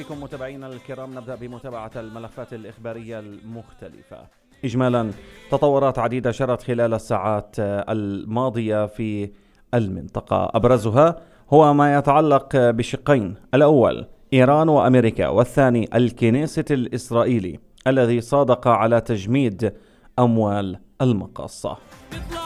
بكم متابعينا الكرام. نبدأ بمتابعة الملفات الإخبارية المختلفة. إجمالا تطورات عديدة جرت خلال الساعات الماضية في المنطقة، أبرزها هو ما يتعلق بشقين: الأول إيران وأمريكا، والثاني الكنيسة الإسرائيلي الذي صادق على تجميد أموال المقاصة.